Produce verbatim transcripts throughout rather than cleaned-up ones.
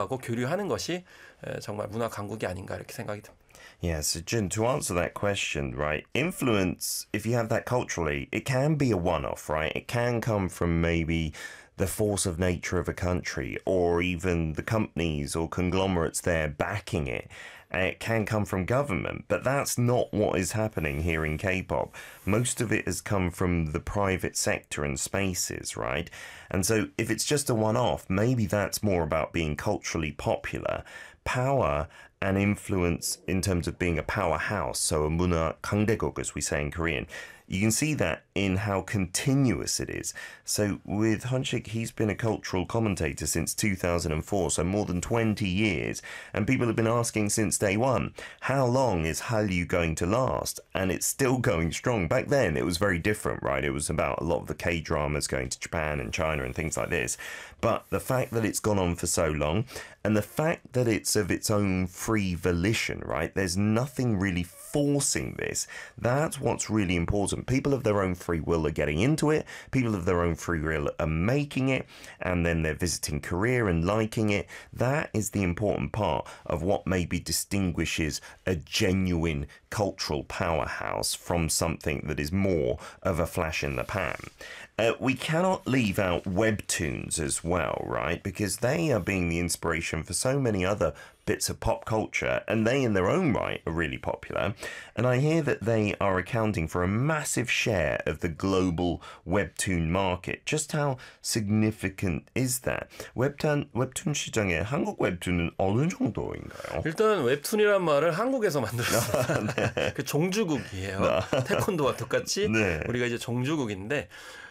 공유하고 교류하는 것이 정말 문화 강국이 아닌가 이렇게 생각이 듭니다. Yeah, so Jun, to answer that question, right, influence, if you have that culturally, it can be a one-off, right? It can come from maybe the force of nature of a country or even the companies or conglomerates there backing it. It can come from government, but that's not what is happening here in K-pop. Most of it has come from the private sector and spaces, right? And so if it's just a one-off, maybe that's more about being culturally popular. Power and influence in terms of being a powerhouse, so a 문화 강대국, as we say in Korean. You can see that in how continuous it is. So with Hyunshik, he's been a cultural commentator since two thousand four, so more than twenty years. And people have been asking since day one, how long is Hallyu going to last? And it's still going strong. Back then, it was very different, right? It was about a lot of the K-dramas going to Japan and China and things like this. But the fact that it's gone on for so long, and the fact that it's of its own free volition, right? There's nothing really forcing this. That's what's really important. People of their own free will are getting into it. People of their own free will are making it, and then they're visiting Korea and liking it. That is the important part of what maybe distinguishes a genuine cultural powerhouse from something that is more of a flash in the pan. Uh, we cannot leave out webtoons as well, right? Because they are being the inspiration for so many other bits of pop culture, and they in their own right are really popular. And I hear that they are accounting for a massive share of the global webtoon market. Just how significant is that? 웹툰, 웹툰 시장에 한국 웹툰은 어느 정도인가요? 일단 웹툰이란 말을 한국에서 만들었습니다. 네. 그 종주국이에요. 네. 태권도와 똑같이 네. 우리가 이제 종주국인데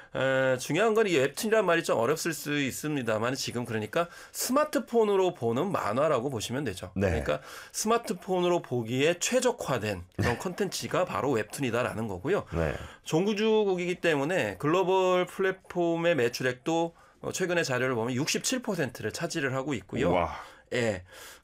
에, 중요한 건 이 웹툰이란 말이 좀 어렵을 수 있습니다만 지금 그러니까 스마트폰으로 보는 만화라고 보시면 되죠. 네. 그러니까 스마트폰으로 보기에 최적화된 그런 콘텐츠가 바로 웹툰이다라는 거고요. 네. 종주국이기 때문에 글로벌 플랫폼의 매출액도 최근에 자료를 보면 육십칠 퍼센트를 차지를 하고 있고요. 와. 예.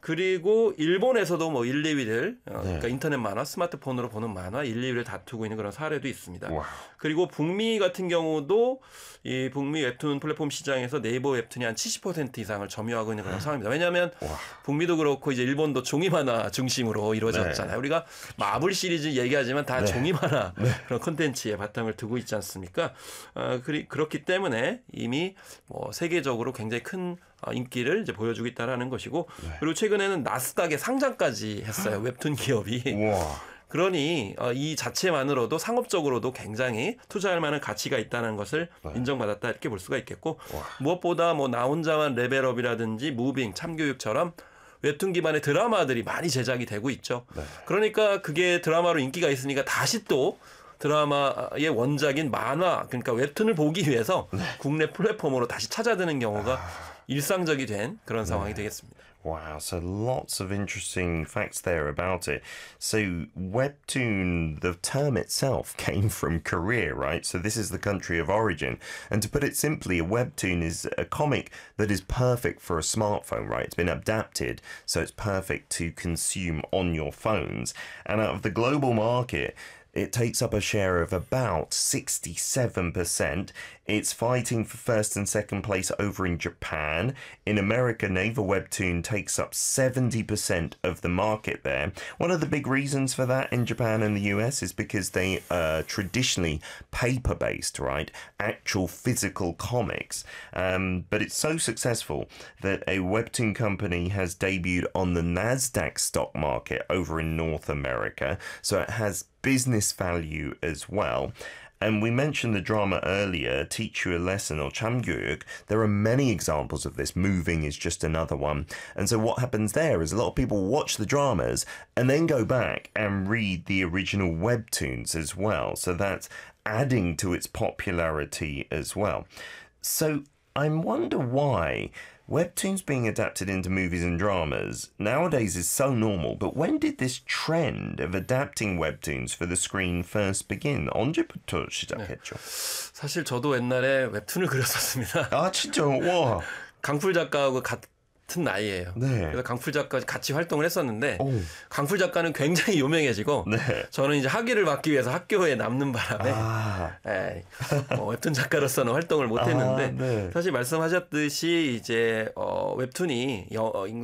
그리고 일본에서도 뭐 일, 이 위를 어, 네. 그러니까 인터넷 만화, 스마트폰으로 보는 만화 일, 이 위를 다투고 있는 그런 사례도 있습니다. 와. 그리고 북미 같은 경우도 이 북미 웹툰 플랫폼 시장에서 네이버 웹툰이 한 칠십 퍼센트 이상을 점유하고 있는 그런 상황입니다. 왜냐하면 와. 북미도 그렇고 이제 일본도 종이 만화 중심으로 이루어졌잖아요. 네. 우리가 마블 시리즈 얘기하지만 다 네. 종이 만화 네. 그런 콘텐츠에 바탕을 두고 있지 않습니까? 어, 그리, 그렇기 때문에 이미 뭐 세계적으로 굉장히 큰 인기를 이제 보여주고 있다라는 것이고 네. 그리고 최근에는 나스닥에 상장까지 했어요. 웹툰 기업이. 우와. 그러니 이 자체만으로도 상업적으로도 굉장히 투자할 만한 가치가 있다는 것을 네. 인정받았다 이렇게 볼 수가 있겠고 우와. 무엇보다 뭐 나 혼자만 레벨업이라든지 무빙, 참교육처럼 웹툰 기반의 드라마들이 많이 제작이 되고 있죠. 네. 그러니까 그게 드라마로 인기가 있으니까 다시 또 드라마의 원작인 만화 그러니까 웹툰을 보기 위해서 네. 국내 플랫폼으로 다시 찾아드는 경우가 아... 일상적이 된 그런 상황이 네. 되겠습니다. Wow, so lots of interesting facts there about it. So webtoon, the term itself came from Korea, right? So this is the country of origin. And to put it simply, a webtoon is a comic that is perfect for a smartphone, right? It's been adapted, so it's perfect to consume on your phones. And out of the global market, it takes up a share of about sixty-seven percent. It's fighting for first and second place over in Japan. In America, Naver Webtoon takes up seventy percent of the market there. One of the big reasons for that in Japan and the U S is because they are traditionally paper-based, right? Actual physical comics. Um, but it's so successful that a webtoon company has debuted on the NASDAQ stock market over in North America. So it has business value as well. And we mentioned the drama earlier, Teach You a Lesson or 참교육. There are many examples of this. Moving is just another one. And so what happens there is a lot of people watch the dramas and then go back and read the original webtoons as well. So that's adding to its popularity as well. So I wonder why webtoons being adapted into movies and dramas nowadays is so normal, but when did this trend of adapting webtoons for the screen first begin? 언제부터 시작했죠? 네. 사실 저도 옛날에 웹툰을 그렸었습니다. 아, 진짜? 와. 강풀 작가하고 같은 나이예요. 네. 그래서 강풀 작가 같이 활동을 했었는데 오. 강풀 작가는 굉장히 유명해지고 네. 저는 이제 학위를 받기 위해서 학교에 남는 바람에 아. 에이, 뭐 웹툰 작가로서는 활동을 못했는데 아, 네. 사실 말씀하셨듯이 이제 어, 웹툰이 여,